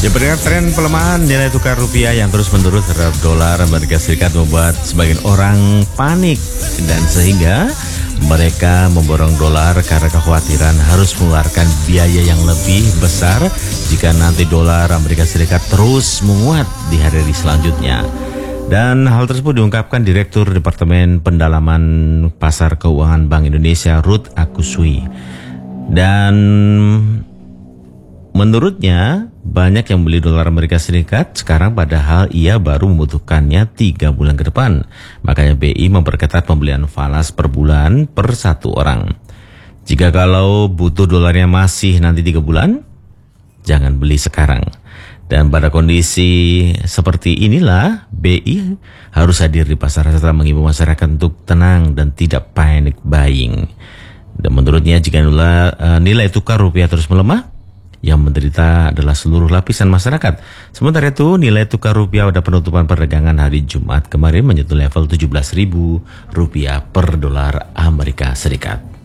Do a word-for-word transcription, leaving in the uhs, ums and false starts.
Ya, pendengar, tren pelemahan nilai tukar rupiah yang terus menurun terhadap dolar Amerika Serikat membuat sebagian orang panik dan sehingga mereka memborong dolar karena kekhawatiran harus mengeluarkan biaya yang lebih besar jika nanti dolar Amerika Serikat terus menguat di hari-hari selanjutnya. Dan hal tersebut diungkapkan Direktur Departemen Pendalaman Pasar Keuangan Bank Indonesia Ruth Aguswi. Dan menurutnya, banyak yang beli dolar Amerika Serikat sekarang padahal ia baru membutuhkannya tiga bulan ke depan. Makanya B I memperketat pembelian falas per bulan per satu orang. Jika kalau butuh dolarnya masih nanti tiga bulan, jangan beli sekarang. Dan pada kondisi seperti inilah, B I harus hadir di pasar setelah mengimbau masyarakat untuk tenang dan tidak panic buying. Dan menurutnya jika nilai, nilai tukar rupiah terus melemah, yang menderita adalah seluruh lapisan masyarakat. Sementara itu, nilai tukar rupiah pada penutupan perdagangan hari Jumat kemarin menyentuh level tujuh belas ribu rupiah per dolar Amerika Serikat.